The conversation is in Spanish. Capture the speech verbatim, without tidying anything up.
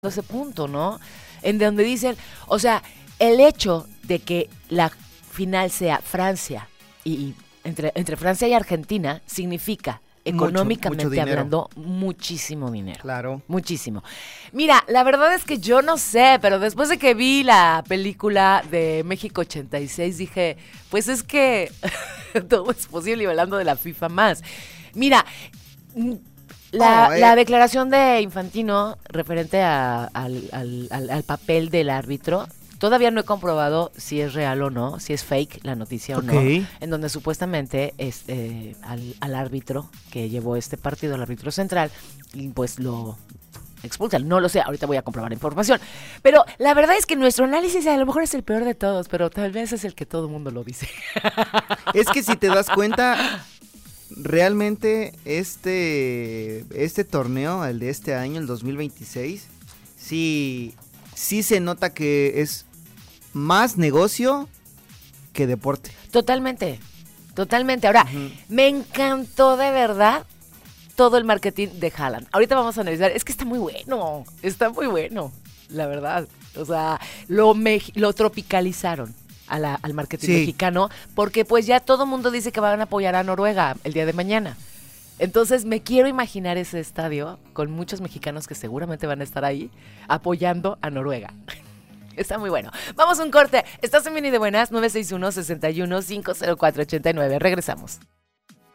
ese punto, ¿no? En donde dicen, o sea, el hecho de que la final sea Francia y entre, entre Francia y Argentina significa económicamente mucho, mucho hablando, muchísimo dinero. Claro. Muchísimo. Mira, la verdad es que yo no sé, pero después de que vi la película de México ochenta y seis, dije, pues es que todo es posible, y hablando de la FIFA más. Mira, la, oh, eh. la declaración de Infantino referente a, al, al, al, al papel del árbitro, todavía no he comprobado si es real o no, si es fake la noticia okay. o no, en donde supuestamente es, eh, al, al árbitro que llevó este partido, al árbitro central, pues lo expulsan. No lo sé, ahorita voy a comprobar la información. Pero la verdad es que nuestro análisis a lo mejor es el peor de todos, pero tal vez es el que todo el mundo lo dice. Es que si te das cuenta, realmente este, este torneo, el de este año, el dos mil veintiséis, sí, sí se nota que es más negocio que deporte. Totalmente, totalmente. Ahora, uh-huh. me encantó de verdad todo el marketing de Haaland. Ahorita vamos a analizar, es que está muy bueno, está muy bueno, la verdad. O sea, lo, me, lo tropicalizaron a la, al marketing sí. mexicano, porque pues ya todo el mundo dice que van a apoyar a Noruega el día de mañana. Entonces me quiero imaginar ese estadio con muchos mexicanos que seguramente van a estar ahí apoyando a Noruega. Está muy bueno. Vamos a un corte. Estás en Mini de Buenas, nueve seis uno, seis uno, cinco cero cuatro, ocho nueve. Regresamos.